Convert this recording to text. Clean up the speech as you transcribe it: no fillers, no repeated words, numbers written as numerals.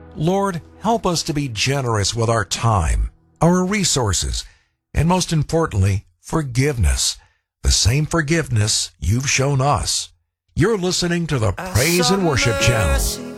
Lord, help us to be generous with our time, our resources, and most importantly, forgiveness. The same forgiveness you've shown us. You're listening to the Praise and Worship Channel.